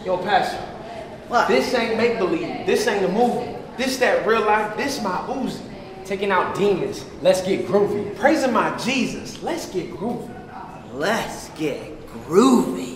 Yo, Pastor. What? This ain't make-believe. This ain't a movie. This that real life. This my Uzi. Taking out demons. Let's get groovy. Praising my Jesus. Let's get groovy. Let's get groovy.